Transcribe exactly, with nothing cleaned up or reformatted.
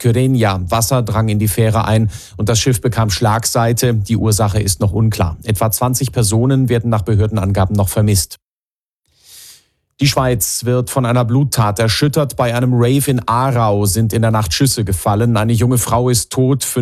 Kyrenia. Wasser drang in die Fähre ein und das Schiff bekam Schlagseite. Die Ursache ist noch unklar. Etwa zwanzig Personen werden nach Behördenangaben noch vermisst. Die Schweiz wird von einer Bluttat erschüttert. Bei einem Rave in Aarau sind in der Nacht Schüsse gefallen. Eine junge Frau ist tot.